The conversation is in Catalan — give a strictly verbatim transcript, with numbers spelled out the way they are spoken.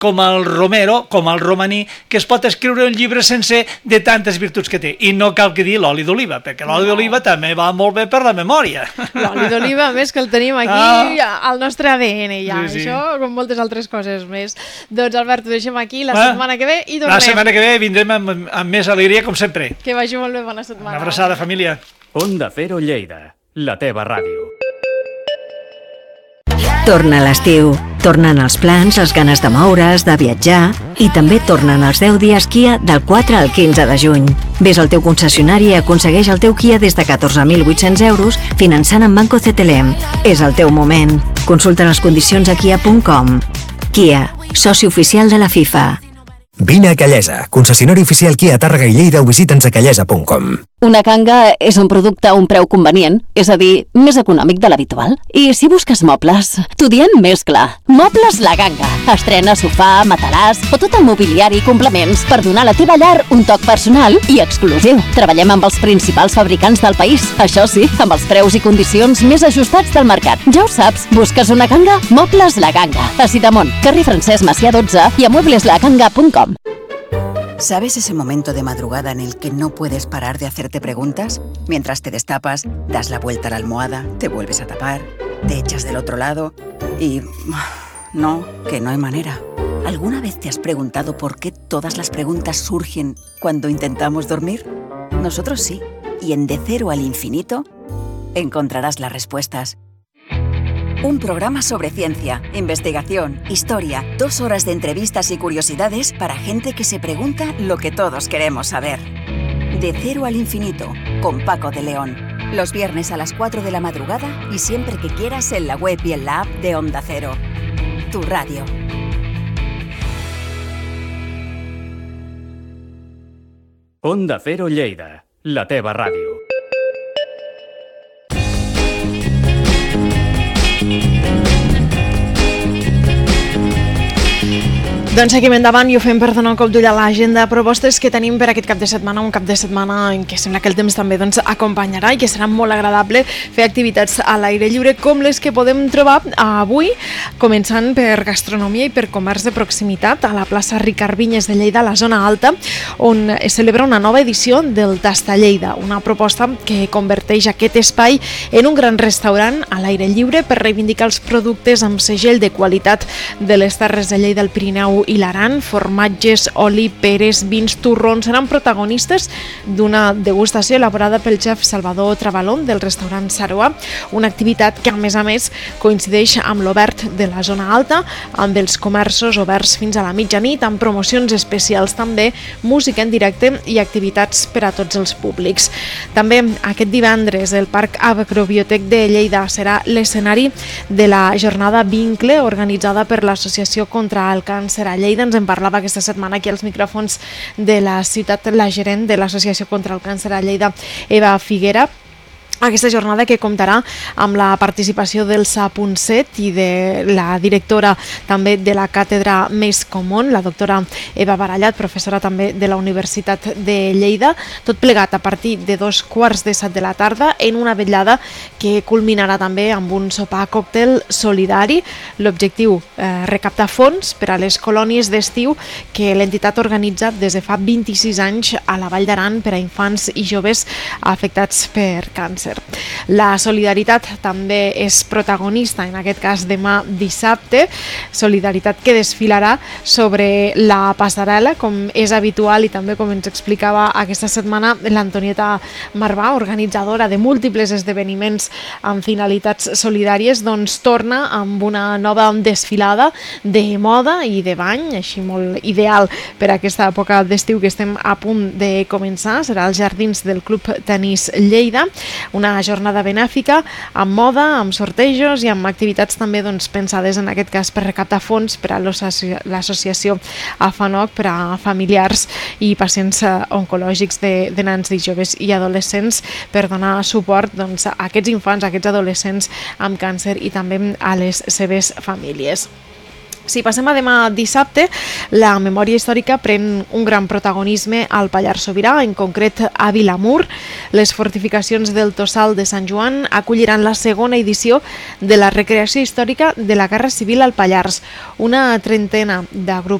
com el Romero, com el romaní, que es pot escriure un llibre sense de tantes virtuts que té. I no cal que dir l'oli d'oliva, perquè l'oli d'oliva també va molt bé per la memòria. L'oli d'oliva, més que el tenim aquí ah. al nostre A D N, ja. Sí, sí. Això, com moltes altres coses més. Doncs, Albert, ho deixem aquí la ah. setmana que ve i tornem. La setmana que ve vindrem amb, amb més alegria, com sempre. Que vagi molt bé, bona setmana. Una abraçada, família. Onda Cero Lleida, la teva ràdio. Torna l'estiu. Tornen els plans, les ganes de moure's, de viatjar i també tornen els deu dies Kia del quatre al quinze de juny. Ves al teu concessionari i aconsegueix el teu Kia des de catorze mil vuit-cents euros finançant amb Banco C T L M. És el teu moment. Consulta les condicions a kia punt com. Kia, soci oficial de la FIFA. Vine a Callesa, concessionari oficial Kia Tàrrega i Lleida o visita'ns a callesa punt com. Una Kanga és un producte a un preu convenient, és a dir, més econòmic de l'habitual. I si busques mobles, t'ho diem més clar. Mobles La Ganga. Estrena sofà, matalàs o tot el mobiliari i complements per donar a la teva llar un toc personal i exclusiu. Treballem amb els principals fabricants del país. Això sí, amb els preus i condicions més ajustats del mercat. Ja ho saps, busques una Kanga? Mobles La Ganga. A Sidamont, carrer Francesc Macià dotze i a muebles la ganga punt com. ¿Sabes ese momento de madrugada en el que no puedes parar de hacerte preguntas? Mientras te destapas, das la vuelta a la almohada, te vuelves a tapar, te echas del otro lado y... No, que no hay manera. ¿Alguna vez te has preguntado por qué todas las preguntas surgen cuando intentamos dormir? Nosotros sí. Y en De Cero al Infinito encontrarás las respuestas. Un programa sobre ciencia, investigación, historia, dos horas de entrevistas y curiosidades para gente que se pregunta lo que todos queremos saber. De Cero al Infinito, con Paco de León. Los viernes a las cuatro de la madrugada y siempre que quieras en la web y en la app de Onda Cero. Tu radio. Onda Cero Lleida, la teva ràdio. Doncs seguim endavant i ho fem per donar un cop d'ull a l'agenda de propostes que tenim per aquest cap de setmana, un cap de setmana en què sembla que el temps també doncs, acompanyarà i que serà molt agradable fer activitats a l'aire lliure com les que podem trobar avui, començant per gastronomia i per comerç de proximitat a la plaça Ricard Vinyes de Lleida, a la zona alta, on es celebra una nova edició del Tasta Lleida, una proposta que converteix aquest espai en un gran restaurant a l'aire lliure per reivindicar els productes amb segell de qualitat de les terres de Lleida, el Pirineu i l'Aran. Formatges, oli, peres, vins, torrons seran protagonistes d'una degustació elaborada pel xef Salvador Travalón del restaurant Saroa, una activitat que a més a més coincideix amb l'obert de la zona alta, amb els comerços oberts fins a la mitjanit, amb promocions especials també, música en directe i activitats per a tots els públics. També aquest divendres el Parc Agrobiotec de Lleida serà l'escenari de la jornada Vincle organitzada per l'Associació contra el Càncer a Lleida. Ens en parlava aquesta setmana aquí als micròfons de la ciutat la gerent de l'Associació contra el Càncer a Lleida, Eva Figuera. Aquesta jornada que comptarà amb la participació del S A punt set i de la directora també de la càtedra Més Común, la doctora Eva Barallat, professora també de la Universitat de Lleida, tot plegat a partir de dos quarts de set de la tarda en una vetllada que culminarà també amb un sopar còctel solidari. L'objectiu, eh, recaptar fons per a les colònies d'estiu que l'entitat organitza des de fa vint-i-sis anys a la Vall d'Aran per a infants i joves afectats per càncer. La solidaritat també és protagonista, en aquest cas demà dissabte, solidaritat que desfilarà sobre la passarel·la, com és habitual i també com ens explicava aquesta setmana l'Antonieta Marbà, organitzadora de múltiples esdeveniments amb finalitats solidàries, doncs torna amb una nova desfilada de moda i de bany, així molt ideal per a aquesta època d'estiu que estem a punt de començar. Serà als jardins del Club Tenis Lleida, una jornada benèfica amb moda, amb sortejos i amb activitats també doncs, pensades en aquest cas per recaptar fons per a l'associació AFANOC per a familiars i pacients oncològics de, de nans i joves i adolescents per donar suport doncs, a aquests infants, a aquests adolescents amb càncer i també a les seves famílies. Si passem a demà dissabte, la memòria històrica pren un gran protagonisme al Pallars Sobirà, en concret a Vilamur. Les fortificacions del Tossal de Sant Joan acolliran la segona edició de la recreació històrica de la Guerra Civil al Pallars. Una trentena de